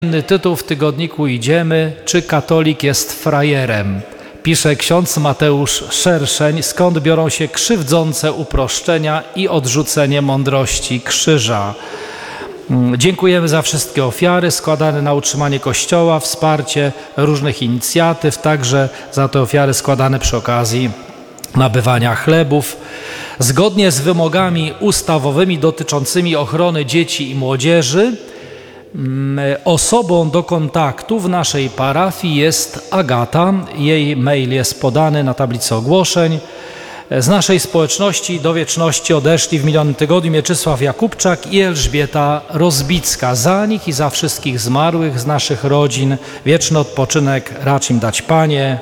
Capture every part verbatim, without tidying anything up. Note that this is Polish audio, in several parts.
Tytuł w tygodniku Idziemy, czy katolik jest frajerem? Pisze ksiądz Mateusz Szerszeń, skąd biorą się krzywdzące uproszczenia i odrzucenie mądrości krzyża. Dziękujemy za wszystkie ofiary składane na utrzymanie Kościoła, wsparcie różnych inicjatyw, także za te ofiary składane przy okazji nabywania chlebów. Zgodnie z wymogami ustawowymi dotyczącymi ochrony dzieci i młodzieży, osobą do kontaktu w naszej parafii jest Agata. Jej mail jest podany na tablicy ogłoszeń. Z naszej społeczności do wieczności odeszli w minionym tygodniu Mieczysław Jakubczak i Elżbieta Rozbicka. Za nich i za wszystkich zmarłych z naszych rodzin wieczny odpoczynek racz im dać, Panie.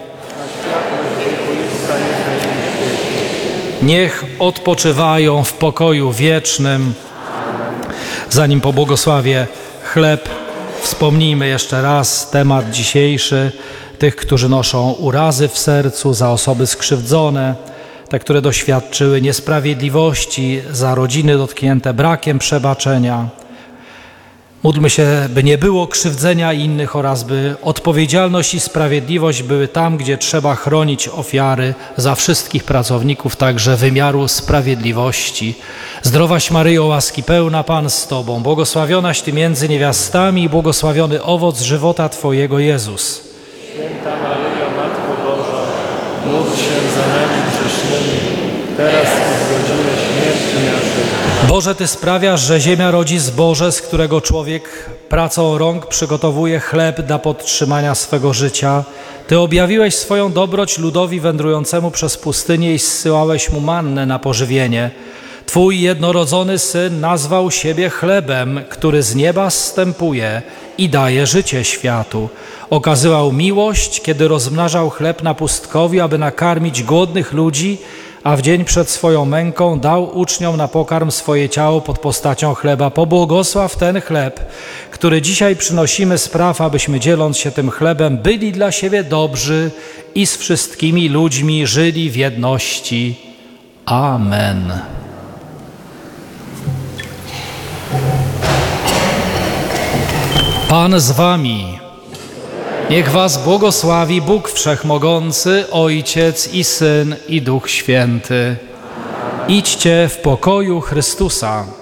Niech odpoczywają w pokoju wiecznym. Zanim pobłogosławię chleb, wspomnijmy jeszcze raz temat dzisiejszy, tych, którzy noszą urazy w sercu, za osoby skrzywdzone, te, które doświadczyły niesprawiedliwości, za rodziny dotknięte brakiem przebaczenia. Módlmy się, by nie było krzywdzenia innych oraz by odpowiedzialność i sprawiedliwość były tam, gdzie trzeba chronić ofiary, za wszystkich pracowników także wymiaru sprawiedliwości. Zdrowaś Maryjo, łaski pełna, Pan z Tobą, błogosławionaś Ty między niewiastami i błogosławiony owoc żywota Twojego, Jezus. Święta Maryjo, Matko Boża, módl się za nami grzesznymi, teraz i w godzinę śmierci naszej. Boże, Ty sprawiasz, że ziemia rodzi zboże, z którego człowiek pracą rąk przygotowuje chleb dla podtrzymania swego życia. Ty objawiłeś swoją dobroć ludowi wędrującemu przez pustynię i zsyłałeś mu mannę na pożywienie. Twój jednorodzony Syn nazwał siebie chlebem, który z nieba zstępuje i daje życie światu. Okazywał miłość, kiedy rozmnażał chleb na pustkowiu, aby nakarmić głodnych ludzi, a w dzień przed swoją męką dał uczniom na pokarm swoje ciało pod postacią chleba. Pobłogosław ten chleb, który dzisiaj przynosimy, spraw, abyśmy dzieląc się tym chlebem byli dla siebie dobrzy i z wszystkimi ludźmi żyli w jedności. Amen. Pan z wami. Niech was błogosławi Bóg Wszechmogący, Ojciec i Syn i Duch Święty. Idźcie w pokoju Chrystusa.